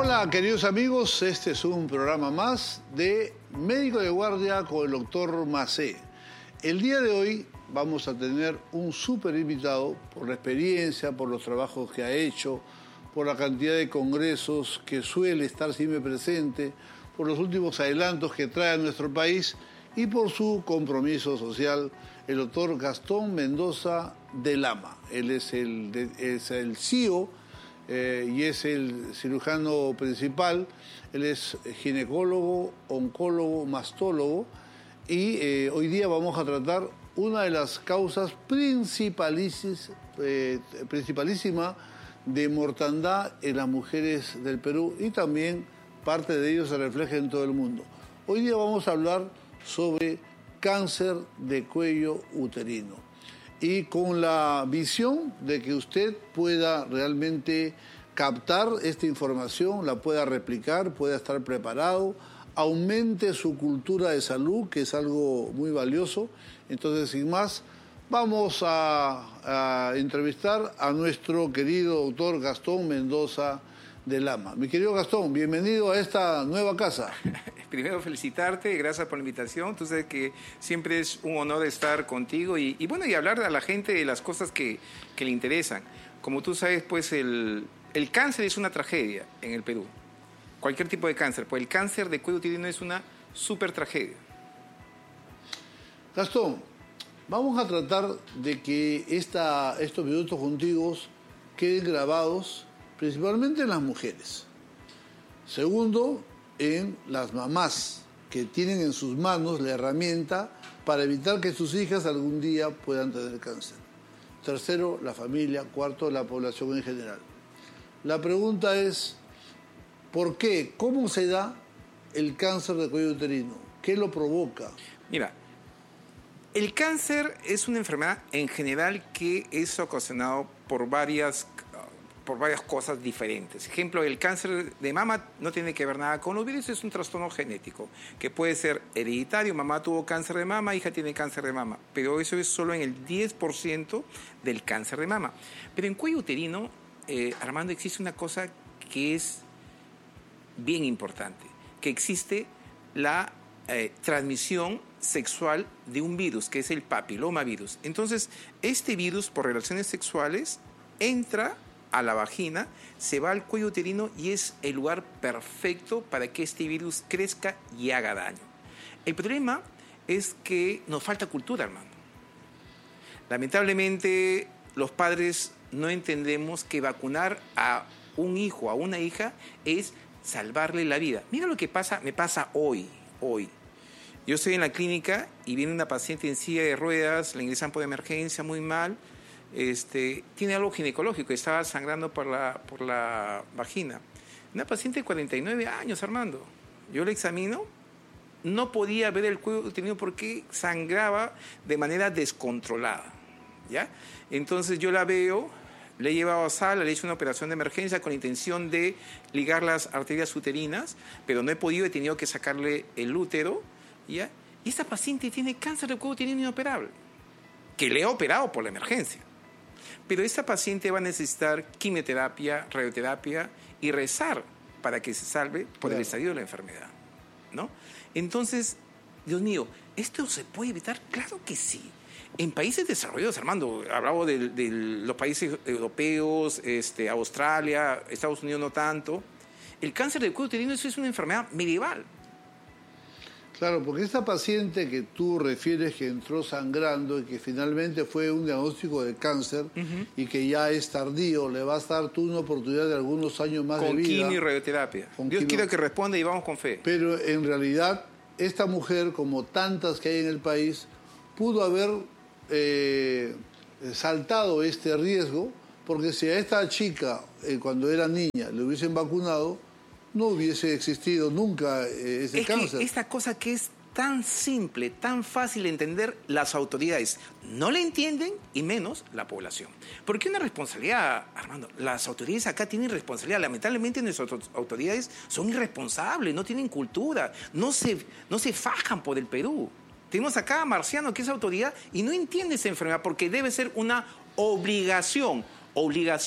Hola queridos amigos, este es un programa más de Médico de Guardia con el doctor Macé. El día de hoy vamos a tener un súper invitado por la experiencia, por los trabajos que ha hecho, por la cantidad de congresos que suele estar siempre presente, por los últimos adelantos que trae a nuestro país y por su compromiso social, el doctor Gastón Mendoza de Lama. Él es el CEO y es el cirujano principal. Él es ginecólogo, oncólogo, mastólogo y hoy día vamos a tratar una de las causas principalísima de mortandad en las mujeres del Perú y también parte de ello se refleja en todo el mundo. Hoy día vamos a hablar sobre cáncer de cuello uterino y con la visión de que usted pueda realmente captar esta información, la pueda replicar, pueda estar preparado, aumente su cultura de salud, que es algo muy valioso. Entonces, sin más, vamos a entrevistar a nuestro querido doctor Gastón Mendoza de Lama. Mi querido Gastón, bienvenido a esta nueva casa. Primero felicitarte, gracias por la invitación. Tú sabes que siempre es un honor estar contigo y hablar a la gente de las cosas que le interesan. Como tú sabes, pues el cáncer es una tragedia en el Perú. Cualquier tipo de cáncer, pues el cáncer de cuello uterino es una súper tragedia. Gastón, vamos a tratar de que estos minutos contigo queden grabados principalmente en las mujeres. Segundo, en las mamás que tienen en sus manos la herramienta para evitar que sus hijas algún día puedan tener cáncer. Tercero, la familia. Cuarto, la población en general. La pregunta es, ¿por qué? ¿Cómo se da el cáncer de cuello uterino? ¿Qué lo provoca? Mira, el cáncer es una enfermedad en general que es ocasionado por varias cosas diferentes. Ejemplo, el cáncer de mama no tiene que ver nada con los virus, es un trastorno genético que puede ser hereditario. Mamá tuvo cáncer de mama, hija tiene cáncer de mama, pero eso es solo en el 10% del cáncer de mama. Pero en cuello uterino, Armando, existe una cosa que es bien importante, que existe la transmisión sexual de un virus, que es el papilomavirus. Entonces, este virus, por relaciones sexuales, entra a la vagina, se va al cuello uterino y es el lugar perfecto para que este virus crezca y haga daño. El problema es que nos falta cultura, hermano. Lamentablemente, los padres no entendemos que vacunar a un hijo, a una hija, es salvarle la vida. Mira lo que me pasa hoy. Yo estoy en la clínica y viene una paciente en silla de ruedas, la ingresan por emergencia muy mal. Tiene algo ginecológico, estaba sangrando por la vagina. Una paciente de 49 años, Armando. Yo la examino, no podía ver el cuello uterino porque sangraba de manera descontrolada, ¿ya? Entonces yo la veo, le he llevado a sala, le he hecho una operación de emergencia con la intención de ligar las arterias uterinas, pero no he podido, he tenido que sacarle el útero, ¿ya? Y esta paciente tiene cáncer de cuello uterino inoperable, que le he operado por la emergencia. Pero esta paciente va a necesitar quimioterapia, radioterapia y rezar para que se salve por el estadio de la enfermedad, ¿no? Entonces, Dios mío, ¿esto se puede evitar? Claro que sí. En países desarrollados, Armando, hablamos de los países europeos, Australia, Estados Unidos no tanto, el cáncer de cuello uterino es una enfermedad medieval. Claro, porque esta paciente que tú refieres que entró sangrando y que finalmente fue un diagnóstico de cáncer y que ya es tardío, le vas a dar tú una oportunidad de algunos años más de vida. Con quimio y radioterapia. Dios quiera que responda y vamos con fe. Pero en realidad, esta mujer, como tantas que hay en el país, pudo haber saltado este riesgo, porque si a esta chica, cuando era niña, le hubiesen vacunado, no hubiese existido nunca ese cáncer. Que esta cosa que es tan simple, tan fácil de entender, las autoridades no la entienden y menos la población. Porque una responsabilidad, Armando, las autoridades acá tienen responsabilidad. Lamentablemente nuestras autoridades son irresponsables, no tienen cultura, no se fajan por el Perú. Tenemos acá a Marciano, que es autoridad, y no entiende esa enfermedad porque debe ser una obligación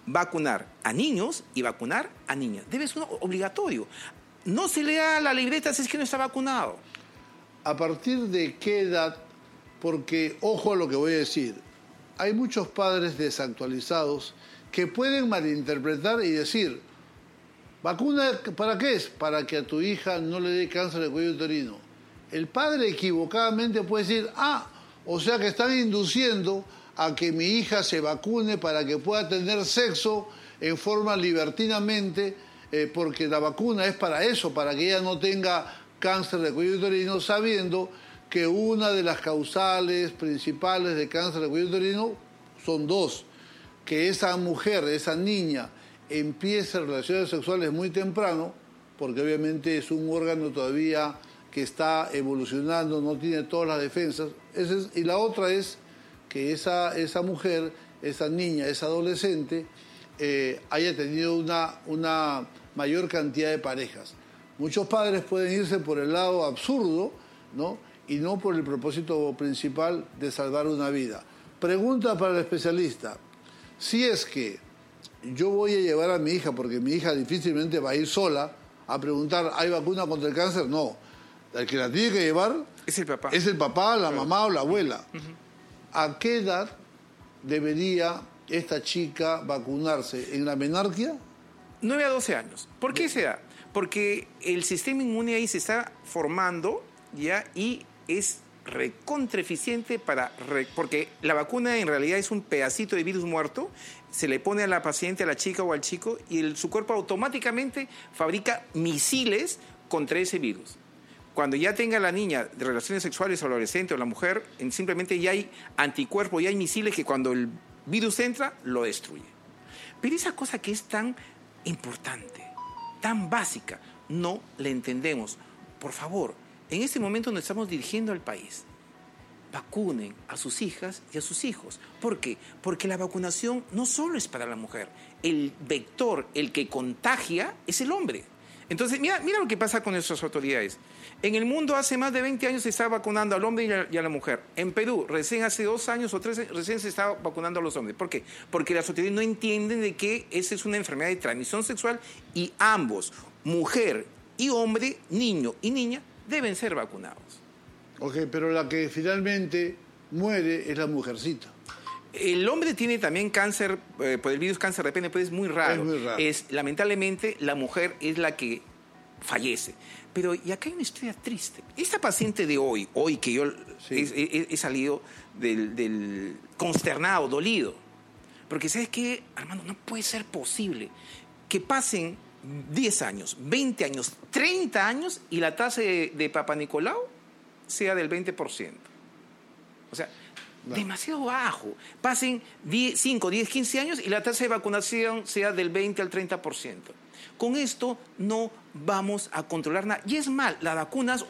vacunar a niños y vacunar a niñas. Debe ser obligatorio. No se le da la libreta si es que no está vacunado. ¿A partir de qué edad? Porque, ojo a lo que voy a decir, hay muchos padres desactualizados que pueden malinterpretar y decir, ¿vacuna para qué es? Para que a tu hija no le dé cáncer de cuello uterino. El padre equivocadamente puede decir, o sea que están induciendo a que mi hija se vacune para que pueda tener sexo en forma libertinamente, porque la vacuna es para eso, para que ella no tenga cáncer de cuello uterino, sabiendo que una de las causales principales de cáncer de cuello uterino son dos, que esa mujer, esa niña, empiece relaciones sexuales muy temprano, porque obviamente es un órgano todavía que está evolucionando, no tiene todas las defensas, y la otra es que esa mujer, esa niña, esa adolescente, haya tenido una mayor cantidad de parejas. Muchos padres pueden irse por el lado absurdo, ¿no? Y no por el propósito principal de salvar una vida. Pregunta para el especialista. Si es que yo voy a llevar a mi hija, porque mi hija difícilmente va a ir sola a preguntar, ¿hay vacuna contra el cáncer? No. El que la tiene que llevar es el papá. Es el papá, la mamá o la abuela. ¿A qué edad debería esta chica vacunarse? ¿En la menarquia? 9 a 12 años. ¿Por qué esa edad? Porque el sistema inmune ahí se está formando ya y es recontraeficiente porque la vacuna en realidad es un pedacito de virus muerto, se le pone a la paciente, a la chica o al chico y su cuerpo automáticamente fabrica misiles contra ese virus. Cuando ya tenga la niña de relaciones sexuales o el adolescente o la mujer, simplemente ya hay anticuerpos, ya hay misiles que cuando el virus entra, lo destruye. Pero esa cosa que es tan importante, tan básica, no la entendemos. Por favor, en este momento nos estamos dirigiendo al país. Vacunen a sus hijas y a sus hijos. ¿Por qué? Porque la vacunación no solo es para la mujer. El vector, el que contagia, es el hombre. Entonces, mira lo que pasa con nuestras autoridades. En el mundo hace más de 20 años se está vacunando al hombre y a la mujer. En Perú, recién hace 2 años o 3, recién se está vacunando a los hombres. ¿Por qué? Porque las autoridades no entienden de que esa es una enfermedad de transmisión sexual y ambos, mujer y hombre, niño y niña, deben ser vacunados. Ok, pero la que finalmente muere es la mujercita. El hombre tiene también cáncer por el virus cáncer de pene, pero es muy raro. Es muy raro. Lamentablemente, la mujer es la que fallece. Pero, y acá hay una historia triste. Esta paciente de hoy que yo he salido del consternado, dolido. Porque, ¿sabes qué, Armando? No puede ser posible que pasen 10 años, 20 años, 30 años y la tasa de Papa Nicolau sea del 20%. O sea, no. Demasiado bajo. Pasen 5, 10, 15 años y la tasa de vacunación sea del 20 al 30%. Con esto no vamos a controlar nada. Y es mal, las vacunas